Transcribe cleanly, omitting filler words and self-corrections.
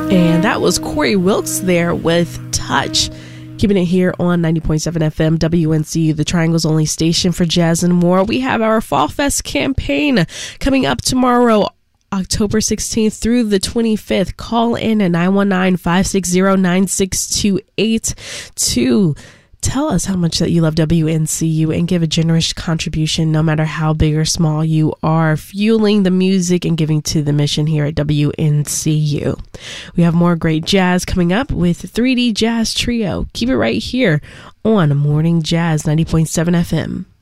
And that was Corey Wilkes there with Touch. Keeping it here on 90.7 FM WNC, the Triangle's only station for jazz and more. We have our Fall Fest campaign coming up tomorrow, October 16th through the 25th. Call in at 919-560-9628 to tell us how much that you love WNCU and give a generous contribution, no matter how big or small you are, fueling the music and giving to the mission here at WNCU. We have more great jazz coming up with 3D Jazz Trio. Keep it right here on Morning Jazz 90.7 FM.